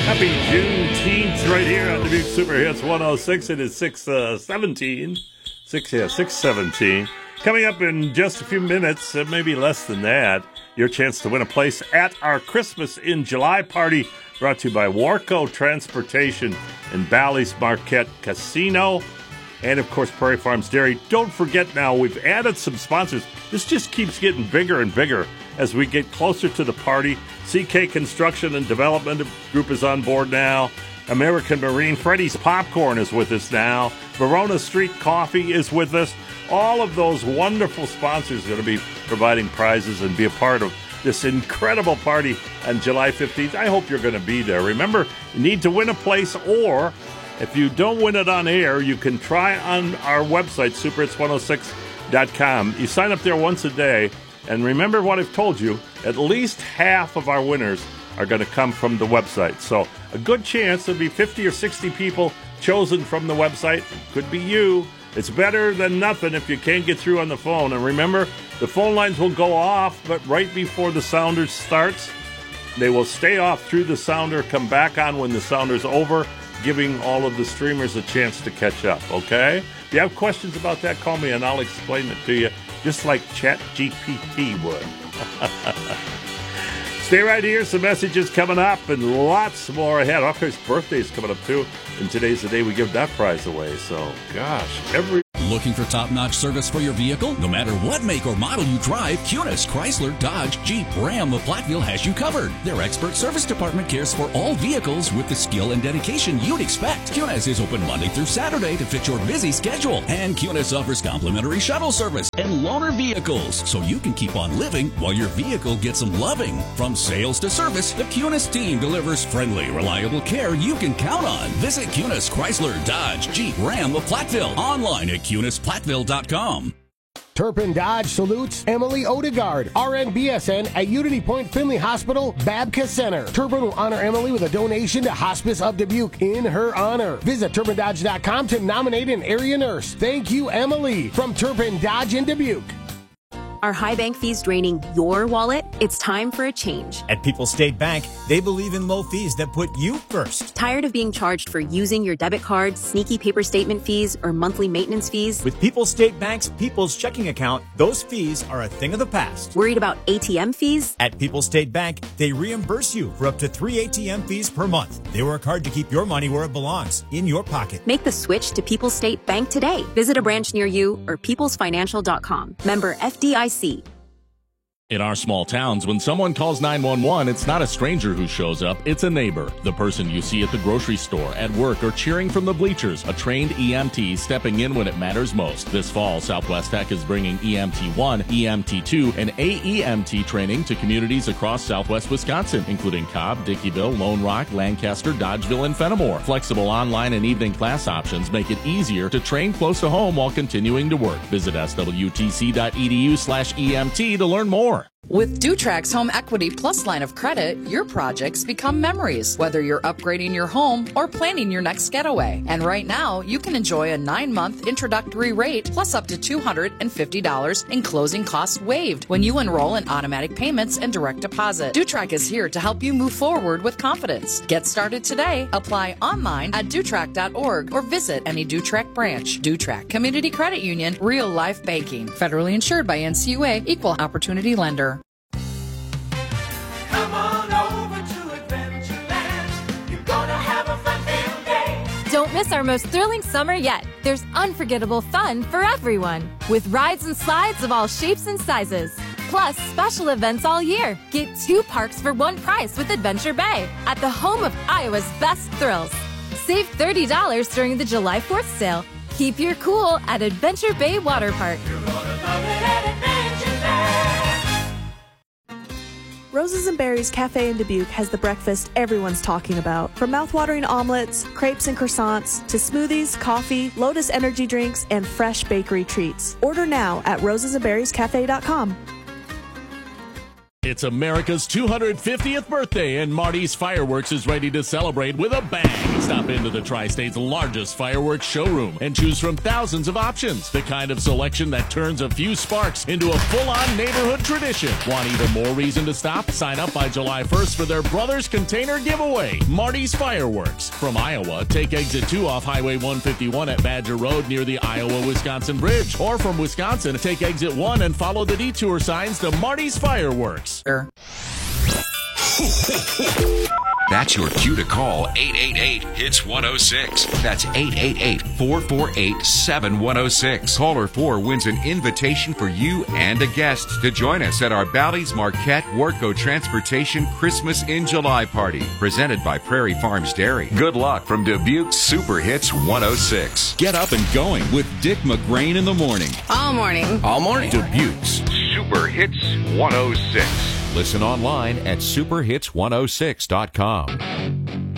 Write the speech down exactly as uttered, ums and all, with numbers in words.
Happy Juneteenth right here on Dubuque Super Hits one oh six. It is six seventeen. six, yeah, six seventeen. Coming up in just a few minutes, uh, maybe less than that, your chance to win a place at our Christmas in July party brought to you by Warco Transportation and Bally's Marquette Casino. And, of course, Prairie Farms Dairy. Don't forget now, we've added some sponsors. This just keeps getting bigger and bigger as we get closer to the party. C K Construction and Development Group is on board now. American Marine. Freddy's Popcorn is with us now. Verona Street Coffee is with us. All of those wonderful sponsors are going to be providing prizes and be a part of this incredible party on July fifteenth. I hope you're going to be there. Remember, you need to win a place, or if you don't win it on air, you can try on our website, super hits one oh six dot com. You sign up there once a day, and remember what I've told you, at least half of our winners are going to come from the website. So a good chance there'll be fifty or sixty people chosen from the website. Could be you. It's better than nothing if you can't get through on the phone. And remember, the phone lines will go off, but right before the sounder starts, they will stay off through the sounder, come back on when the sounder's over, giving all of the streamers a chance to catch up, okay? If you have questions about that, call me and I'll explain it to you, just like Chat G P T would. Stay right here. Some messages coming up and lots more ahead. Of course, birthday's coming up, too. And today's the day we give that prize away. So, gosh, every... Looking for top-notch service for your vehicle? No matter what make or model you drive, Cunis, Chrysler, Dodge, Jeep, Ram of Platteville has you covered. Their expert service department cares for all vehicles with the skill and dedication you'd expect. Cunis is open Monday through Saturday to fit your busy schedule. And Cunis offers complimentary shuttle service and loaner vehicles, so you can keep on living while your vehicle gets some loving. From sales to service, the Cunis team delivers friendly, reliable care you can count on. Visit Cunis, Chrysler, Dodge, Jeep, Ram of Platteville online at cunis platteville dot com. Turpin Dodge salutes Emily Odegaard, R N B S N at Unity Point Finley Hospital, Babka Center. Turpin will honor Emily with a donation to Hospice of Dubuque in her honor. Visit turpin dodge dot com to nominate an area nurse. Thank you, Emily, from Turpin Dodge in Dubuque. Are high bank fees draining your wallet? It's time for a change. At People's State Bank, they believe in low fees that put you first. Tired of being charged for using your debit card, sneaky paper statement fees, or monthly maintenance fees? With People's State Bank's People's Checking Account, those fees are a thing of the past. Worried about A T M fees? At People's State Bank, they reimburse you for up to three A T M fees per month. They work hard to keep your money where it belongs, in your pocket. Make the switch to People's State Bank today. Visit a branch near you or peoples financial dot com. Member F D I C. In our small towns, when someone calls nine one one, it's not a stranger who shows up, it's a neighbor. The person you see at the grocery store, at work, or cheering from the bleachers. A trained E M T stepping in when it matters most. This fall, Southwest Tech is bringing E M T one, E M T two, and A E M T training to communities across southwest Wisconsin, including Cobb, Dickeyville, Lone Rock, Lancaster, Dodgeville, and Fenimore. Flexible online and evening class options make it easier to train close to home while continuing to work. Visit S W T C dot E D U slash E M T to learn more. With Dutrax Home Equity Plus line of credit, your projects become memories, whether you're upgrading your home or planning your next getaway. And right now, you can enjoy a nine-month introductory rate plus up to two hundred fifty dollars in closing costs waived when you enroll in automatic payments and direct deposit. Dutrax is here to help you move forward with confidence. Get started today. Apply online at dutrac dot org or visit any Dutrax branch. Dutrax Community Credit Union, real life banking. Federally insured by N C U A, Equal Opportunity Lender. Don't miss our most thrilling summer yet. There's unforgettable fun for everyone, with rides and slides of all shapes and sizes. Plus, special events all year. Get two parks for one price with Adventure Bay at the home of Iowa's best thrills. Save thirty dollars during the July fourth sale. Keep your cool at Adventure Bay Water Park. You're gonna love it at Adventure Bay. Roses and Berries Cafe in Dubuque has the breakfast everyone's talking about. From mouthwatering omelets, crepes and croissants, to smoothies, coffee, Lotus energy drinks, and fresh bakery treats. Order now at roses and berries cafe dot com. It's America's two hundred fiftieth birthday, and Marty's Fireworks is ready to celebrate with a bang. Stop into the Tri-State's largest fireworks showroom and choose from thousands of options. The kind of selection that turns a few sparks into a full-on neighborhood tradition. Want even more reason to stop? Sign up by July first for their Brothers Container Giveaway. Marty's Fireworks. From Iowa, take exit two off Highway one fifty-one at Badger Road near the Iowa-Wisconsin Bridge. Or from Wisconsin, take exit one and follow the detour signs to Marty's Fireworks. Sure. That's your cue to call eight eight eight, hits one oh six. That's eight eight eight, four four eight, seven one oh six. Caller four wins an invitation for you and a guest to join us at our Bally's Marquette Wartco Transportation Christmas in July party, presented by Prairie Farms Dairy. Good luck from Dubuque's Super Hits one oh six. Get up and going with Dick McGrain in the morning. All morning. All morning. Dubuque's Super Hits one oh six. Listen online at super hits one oh six dot com.